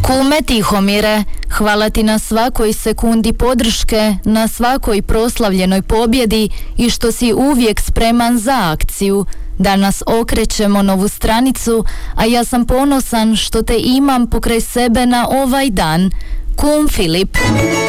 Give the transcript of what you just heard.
Kume Tihomire, hvala ti na svakoj sekundi podrške, na svakoj proslavljenoj pobjedi i što si uvijek spreman za akciju. Danas okrećemo novu stranicu, a ja sam ponosan što te imam pokraj sebe na ovaj dan. Kum Filip.